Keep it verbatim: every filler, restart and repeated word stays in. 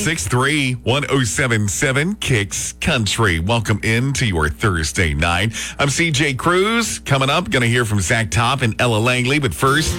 six three, one oh seven seven Kicks Country. Welcome into your Thursday night. I'm C J Cruz. Coming up, going to hear from Zach Top and Ella Langley. But first,